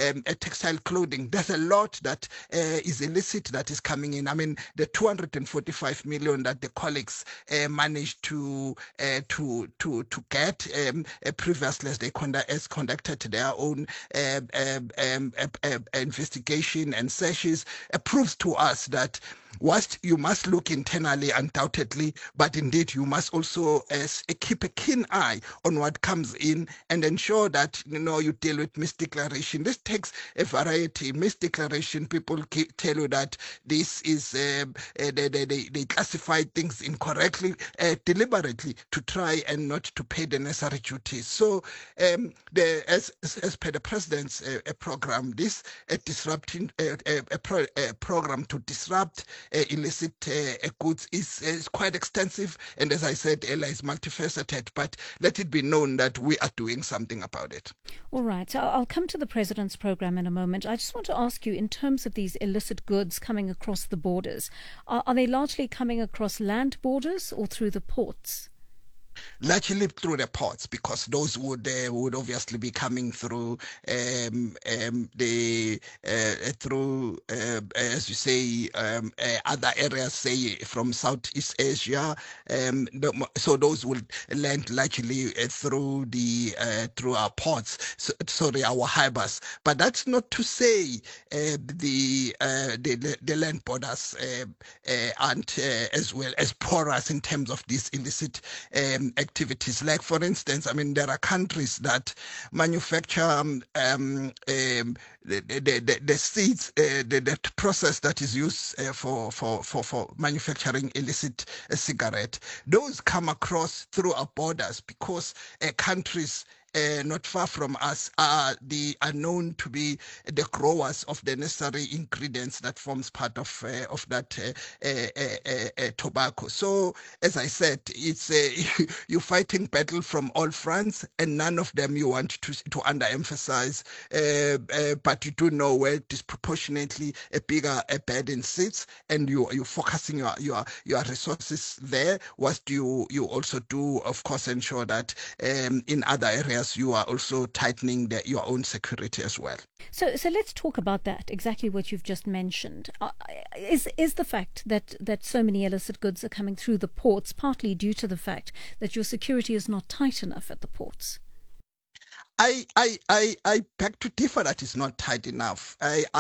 textile clothing. There's a lot that is illicit that is coming in. I mean, the 245 million that the colleagues managed to get previously, as conducted their own investigation and searches, proves to us that whilst you must look internally, undoubtedly, but indeed you must also keep a keen eye on what comes in and ensure that you deal with misdeclaration. This takes a variety. Misdeclaration, people tell you that this is they classify things incorrectly, deliberately, to try and not to pay the necessary duties. So, as per the president's program, this disrupting program to disrupt illicit goods is quite extensive, and as I said earlier, is multifaceted, but let it be known that we are doing something about it. All right, so I'll come to the president's program in a moment. I just want to ask you, in terms of these illicit goods coming across the borders, are they largely coming across land borders or through the ports? Largely through the ports, because those would obviously be coming through through as you say other areas, say from Southeast Asia. So those will land largely through through our ports, our harbors. But that's not to say the land borders aren't as well as porous in terms of these illicit activities. Like, for instance, I mean, there are countries that manufacture the seeds, the process that is used for manufacturing illicit cigarette. Those come across through our borders because countries not far from us are known to be the growers of the necessary ingredients that forms part of that tobacco. So, as I said, it's you're fighting battle from all fronts, and none of them you want to underemphasize. But you do know where disproportionately a bigger burden sits, and you're focusing your resources there. Whilst you also do, of course, ensure that in other areas you are also tightening your own security as well. So let's talk about that, exactly what you've just mentioned. Is the fact that so many illicit goods are coming through the ports partly due to the fact that your security is not tight enough at the ports? I beg to differ that it's not tight enough.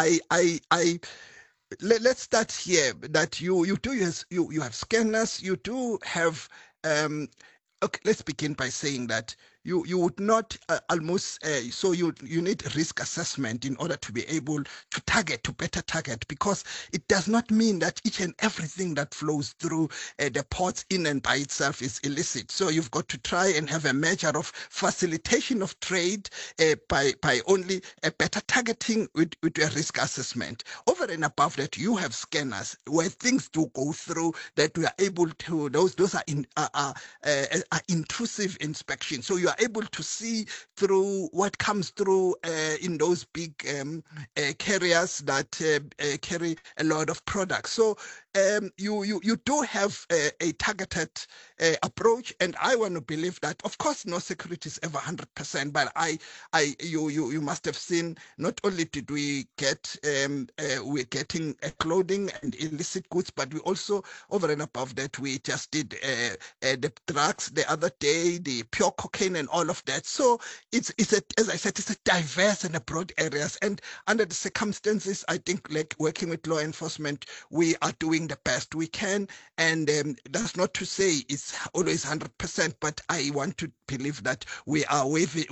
Let's start here. That you have scanners. You do have. Okay, let's begin by saying that you would not so you need risk assessment in order to be able to better target, because it does not mean that each and everything that flows through the ports in and by itself is illicit. So you've got to try and have a measure of facilitation of trade by only a better targeting with a risk assessment. Over and above that, you have scanners where things do go through that we are able to. Those are intrusive inspections. So you are able to see through what comes through in those big carriers that carry a lot of products. So you do have a targeted approach, and I want to believe that, of course, no security is ever 100%, but you must have seen, not only did we get we're getting clothing and illicit goods, but we also, over and above that, we just did the drugs the other day, the pure cocaine and all of that. So it's as I said, it's a diverse and a broad areas, and under the circumstances, I think, like working with law enforcement, we are doing the best we can, and that's not to say it's always 100%, but I want to believe that we are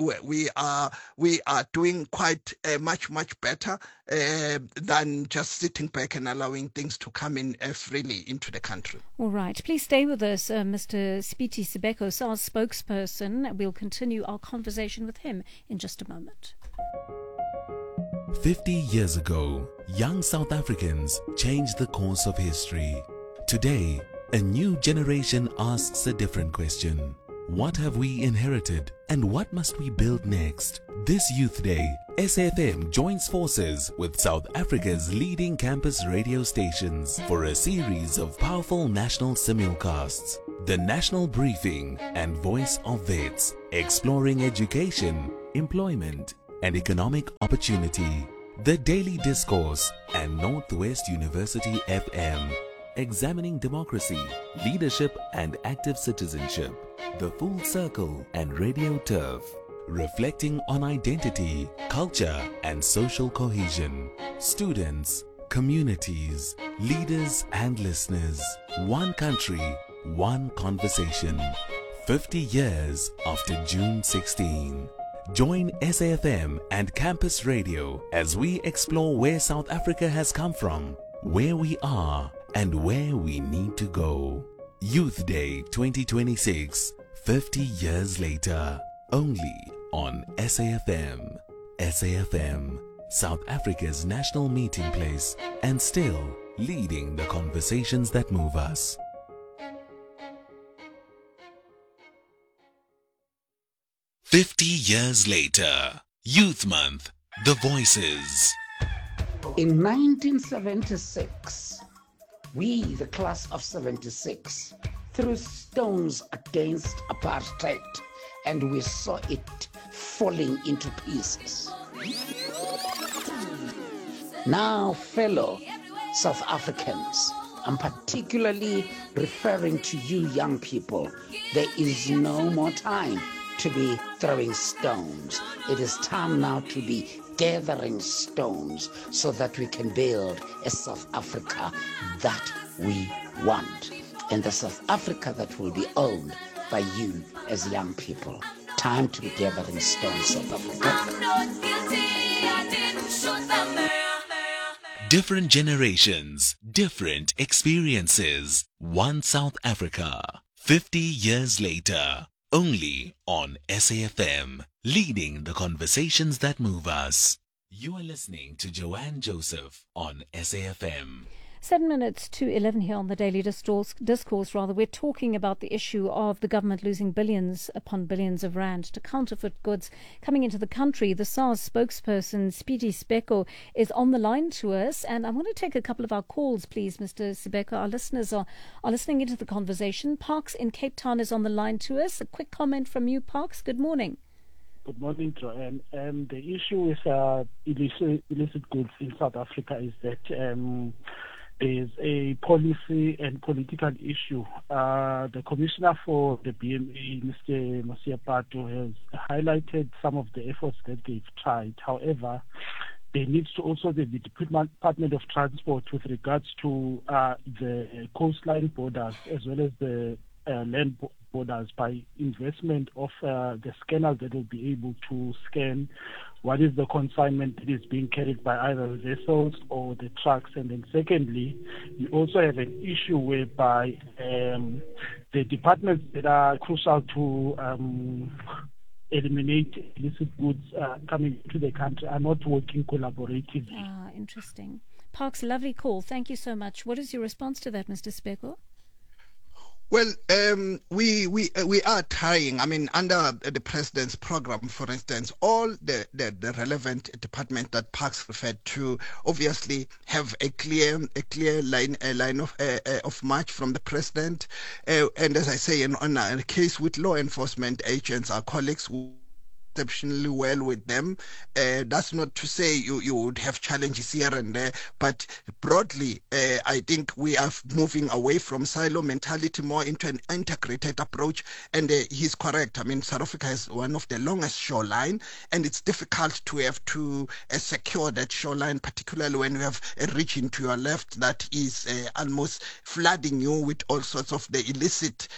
doing quite much better than just sitting back and allowing things to come in freely into the country. All right, please stay with us, Mr. Spiti Sibeko, SARS spokesperson. We'll continue our conversation with him in just a moment. 50 years ago, young South Africans changed the course of history. Today, a new generation asks a different question. What have we inherited, and what must we build next? This Youth Day, SAFM joins forces with South Africa's leading campus radio stations for a series of powerful national simulcasts. The National Briefing and Voice of Vets, exploring education, employment, and economic opportunity. The Daily Discourse and Northwest University FM. Examining democracy, leadership and active citizenship. The Full Circle and Radio Turf. Reflecting on identity, culture and social cohesion. Students, communities, leaders and listeners. One country, one conversation. 50 years after June 16. Join SAFM and Campus Radio as we explore where South Africa has come from, where we are, and where we need to go. Youth Day 2026, 50 years later, only on SAFM. SAFM, South Africa's national meeting place, and still leading the conversations that move us. "50 years later, Youth Month, The Voices." In 1976, we, the class of 76, threw stones against apartheid, and we saw it falling into pieces. Now, fellow South Africans, I'm particularly referring to you young people. There is no more time to be throwing stones. It is time now to be gathering stones so that we can build a South Africa that we want, and the South Africa that will be owned by you as young people. Time to be gathering stones, South Africa. Different generations, different experiences. One South Africa. 50 years later. Only on SAFM, leading the conversations that move us. You are listening to Joanne Joseph on SAFM. 7 minutes to 11 here on the Daily Discourse. We're talking about the issue of the government losing billions upon billions of rand to counterfeit goods coming into the country. The SARS spokesperson, Speedy Sibeko, is on the line to us, and I want to take a couple of our calls, please, Mr. Sibeko. Our listeners are listening into the conversation. Parks in Cape Town is on the line to us. A quick comment from you, Parks. Good morning. Good morning, Joanne. The issue with illicit goods in South Africa is that is a policy and political issue. The Commissioner for the BME, Mr. Mosiapato, has highlighted some of the efforts that they've tried. However, there needs to also be the Department of Transport with regards to the coastline borders as well as the land borders by investment of the scanners that will be able to scan what is the consignment that is being carried by either vessels or the trucks. And then secondly, you also have an issue whereby the departments that are crucial to eliminate illicit goods coming to the country are not working collaboratively. Interesting. Parks, lovely call. Thank you so much. What is your response to that, Mr. Sibeko? Well, we are trying. I mean, under the president's program, for instance, all the relevant departments that Parks referred to obviously have a clear line of march from the president. And as I say, on a case with law enforcement agents, our colleagues who exceptionally well with them. That's not to say you would have challenges here and there, but broadly, I think we are moving away from silo mentality more into an integrated approach. And he's correct. I mean, South Africa has one of the longest shoreline, and it's difficult to have to secure that shoreline, particularly when you have a region to your left that is almost flooding you with all sorts of the illicit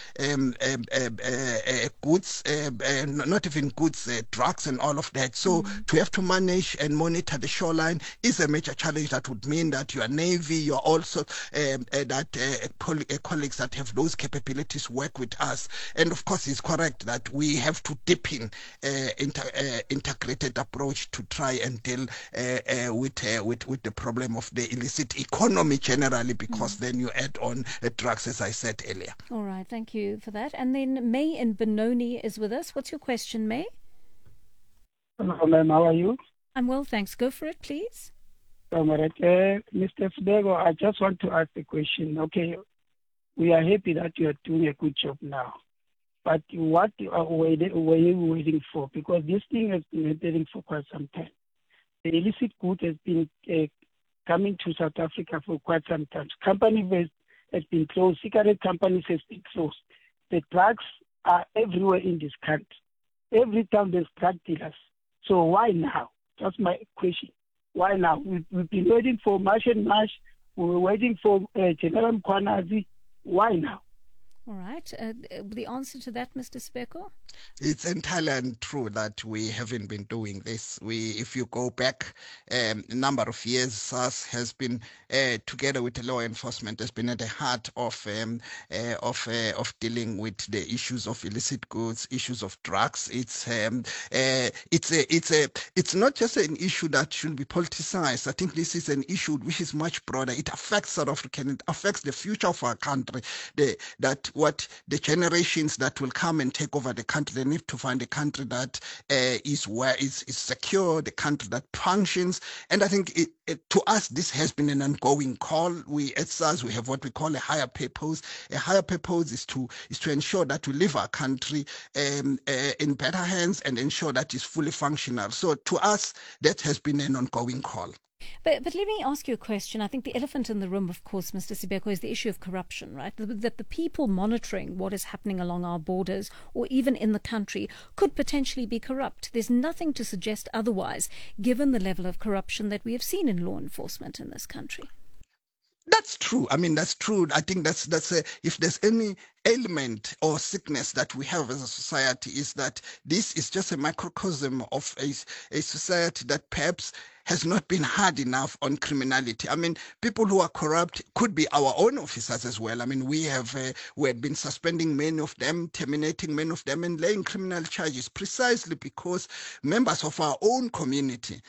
goods, not even goods, drugs and all of that. So to have to manage and monitor the shoreline is a major challenge. That would mean that your Navy, your also colleagues that have those capabilities work with us. And of course, it's correct that we have to deepen integrated approach to try and deal with the problem of the illicit economy generally, because then you add on drugs, as I said earlier. All right, thank you for that. And then May in Benoni is with us. What's your question, May? Hello, ma'am. How are you? I'm well, thanks. Go for it, please. Mr. Sibeko, I just want to ask a question. Okay, we are happy that you are doing a good job now. But what were you waiting for? Because this thing has been happening for quite some time. The illicit good has been coming to South Africa for quite some time. Companies has been closed. Cigarette companies has been closed. The drugs are everywhere in this country. Every time there's drug dealers. So why now? That's my question. Why now? We've been waiting for Marsh and Marsh. We were waiting for General Mkhwanazi. Why now? All right. The answer to that, Mr. Sibeko? It's entirely untrue that we haven't been doing this. If you go back a number of years, SARS has been, together with the law enforcement, has been at the heart of dealing with the issues of illicit goods, issues of drugs. It's not just an issue that should be politicized. I think this is an issue which is much broader. It affects South Africa. It affects the future of our country. What the generations that will come and take over the country, they need to find a country that is secure, the country that functions. And I think to us, this has been an ongoing call. We at SARS, we have what we call a higher purpose. A higher purpose is to ensure that we leave our country in better hands and ensure that it's fully functional. So to us, that has been an ongoing call. But let me ask you a question. I think the elephant in the room, of course, Mr. Sibeko, is the issue of corruption, right? That the people monitoring what is happening along our borders or even in the country could potentially be corrupt. There's nothing to suggest otherwise, given the level of corruption that we have seen in law enforcement in this country. That's true. I mean, that's true. I think that's if there's any ailment or sickness that we have as a society, is that this is just a microcosm of a society that perhaps has not been hard enough on criminality. I mean, people who are corrupt could be our own officers as well. I mean, we had been suspending many of them, terminating many of them, and laying criminal charges precisely because members of our own communities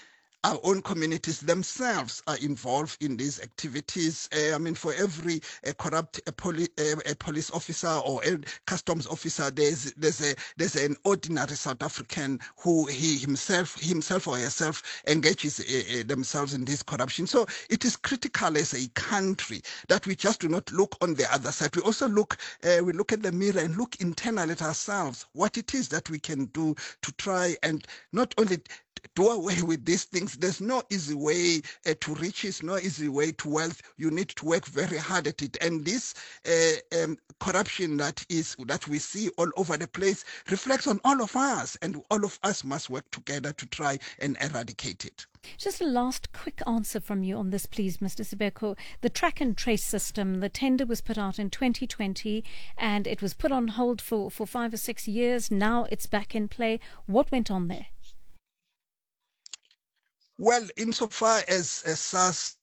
themselves are involved in these activities. I mean, for every corrupt police officer or a customs officer, there's an ordinary South African who he himself or herself engages themselves in this corruption. So it is critical as a country that we just do not look on the other side. We also look at the mirror and look internally at ourselves, what it is that we can do to try and not only do away with these things. There's no easy way to riches, no easy way to wealth. You need to work very hard at it. And this corruption that we see all over the place reflects on all of us, and all of us must work together to try and eradicate it. Just a last quick answer from you on this, please, Mr. Sibeko. The track and trace system, the tender was put out in 2020 and it was put on hold for 5 or 6 years. Now it's back in play. What went on there? Well, insofar as SARS,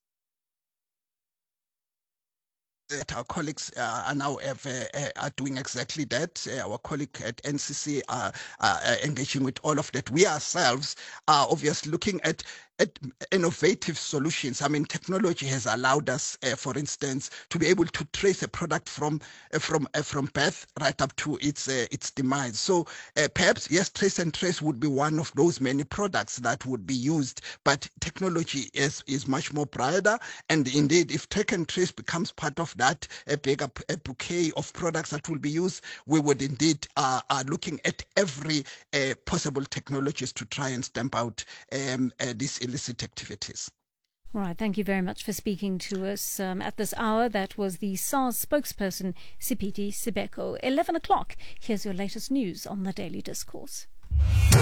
our colleagues are now are doing exactly that. Our colleague at NCC are engaging with all of that. We ourselves are obviously looking at innovative solutions. I mean, technology has allowed us, for instance, to be able to trace a product from birth right up to its demise. So perhaps, yes, trace and trace would be one of those many products that would be used, but technology is much more broader. And indeed, if track and trace becomes part of that, a bouquet of products that will be used, we would indeed are looking at every possible technologies to try and stamp out these illicit activities. All right, thank you very much for speaking to us at this hour. That was the SARS spokesperson, Siphithi Sibeko. 11 o'clock, here's your latest news on the Daily Discourse.